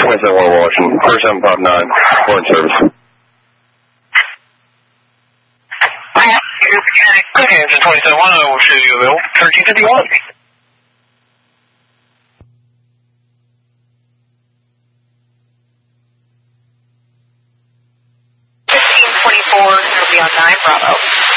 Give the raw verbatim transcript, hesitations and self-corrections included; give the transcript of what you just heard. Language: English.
twenty-seven one Washington, four seven five nine, foreign service. Okay, it's twenty-seven one, I will show you available, thirteen fifty-one. fifteen twenty-four, it'll be on nine Bravo.